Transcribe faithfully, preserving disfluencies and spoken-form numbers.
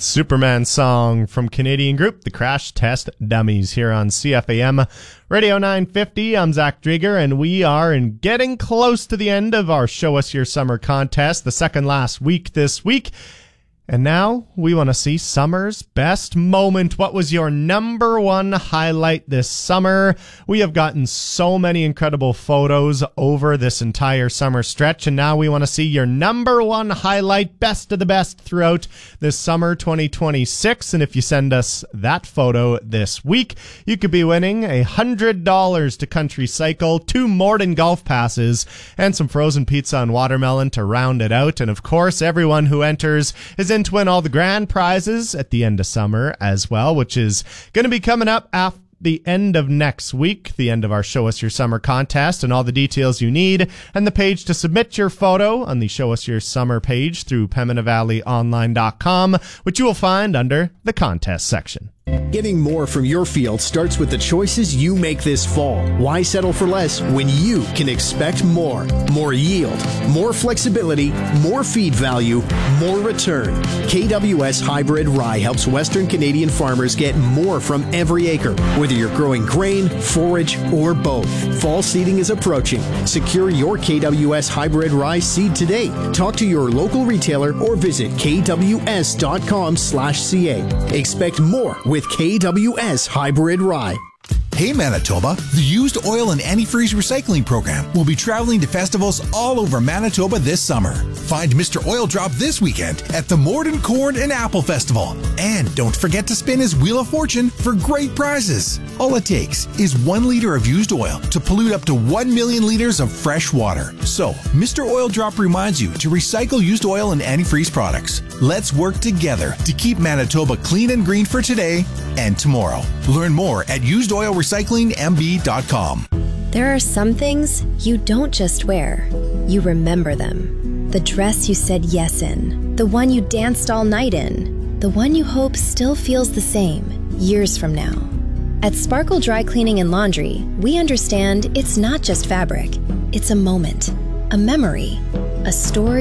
Superman song from Canadian group The Crash Test Dummies here on C F A M Radio nine fifty. I'm Zach Drieger, and we are in getting close to the end of our Show Us Your Summer contest, the second last week this week. And now we want to see summer's best moment. What was your number one highlight this summer? We have gotten so many incredible photos over this entire summer stretch, and now we want to see your number one highlight, best of the best throughout this summer twenty twenty-six. And if you send us that photo this week, you could be winning one hundred dollars to Country Cycle, two Morden golf passes, and some frozen pizza and watermelon to round it out. And of course, everyone who enters is in to win all the grand prizes at the end of summer as well, which is going to be coming up after the end of next week, the end of our Show Us Your Summer contest, and all the details you need, and the page to submit your photo on the Show Us Your Summer page through Pembina Valley Online dot com, which you will find under the contest section. Getting more from your field starts with the choices you make this fall. Why settle for less when you can expect more? More yield, more flexibility, more feed value, more return. K W S Hybrid Rye helps Western Canadian farmers get more from every acre, whether you're growing grain, forage, or both. Fall seeding is approaching. Secure your K W S Hybrid Rye seed today. Talk to your local retailer or visit k w s dot com slash c a. Expect more with K W S Hybrid Rye. Hey Manitoba, the Used Oil and Antifreeze Recycling Program will be traveling to festivals all over Manitoba this summer. Find Mister Oil Drop this weekend at the Morden Corn and Apple Festival. And don't forget to spin his Wheel of Fortune for great prizes. All it takes is one liter of used oil to pollute up to one million liters of fresh water. So, Mister Oil Drop reminds you to recycle used oil and antifreeze products. Let's work together to keep Manitoba clean and green for today and tomorrow. Learn more at used oil recycling m b dot com. There are some things you don't just wear, you remember them. The dress you said yes in, the one you danced all night in, the one you hope still feels the same years from now. At Sparkle Dry Cleaning and Laundry, we understand it's not just fabric, it's a moment, a memory, a story